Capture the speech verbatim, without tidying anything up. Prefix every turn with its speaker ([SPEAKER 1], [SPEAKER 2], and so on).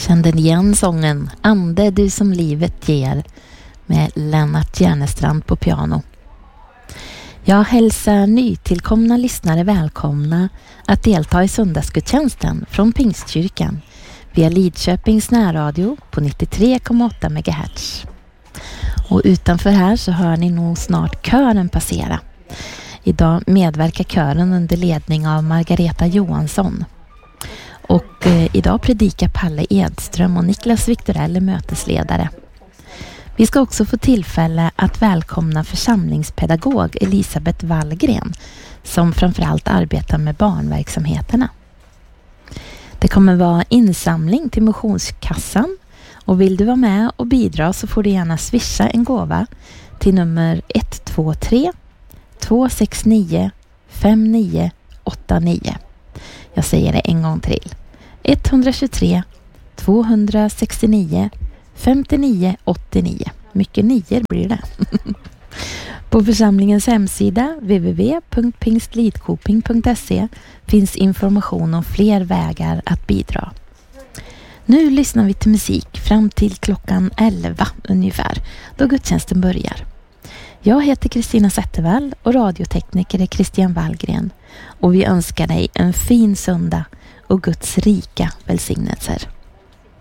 [SPEAKER 1] Kände igen sången Ande du som livet ger med Lennart Järnestrand på piano. Jag hälsar nytillkomna lyssnare välkomna att delta i söndagsgudstjänsten från Pingstkyrkan via Lidköpings närradio på nittiotre komma åtta megahertz. Och utanför här så hör ni nog snart kören passera. Idag medverkar kören under ledning av Margareta Johansson. Och eh, idag predikar Palle Edström och Niklas Viktorell är mötesledare. Vi ska också få tillfälle att välkomna församlingspedagog Elisabeth Wallgren som framförallt arbetar med barnverksamheterna. Det kommer vara insamling till motionskassan och vill du vara med och bidra så får du gärna swisha en gåva till nummer ett två tre två sex nio fem nio åtta nio. Jag säger det en gång till. ett två tre två sex nio fem nio åtta nio. Mycket nior blir det. På församlingens hemsida w w w punkt pingstlidkoping punkt se finns information om fler vägar att bidra. Nu lyssnar vi till musik fram till klockan elva ungefär, då gudstjänsten börjar. Jag heter Kristina Zettervall och radiotekniker är Christian Wallgren. Och vi önskar dig en fin söndag och Guds rika välsignelser.